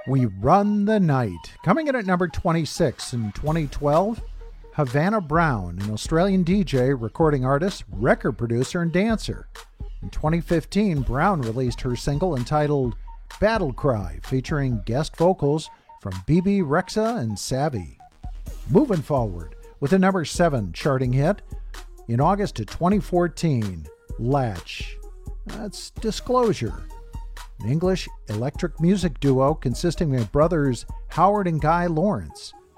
We Run the Night. Coming in at number 26 in 2012, Havana Brown, an Australian DJ, recording artist, record producer, and dancer. In 2015, Brown released her single entitled Battle Cry, featuring guest vocals from BB Rexa and Savvy. Moving forward with a number 7 charting hit in August of 2014, Latch. That's Disclosure, an English electric music duo consisting of brothers Howard and Guy Lawrence.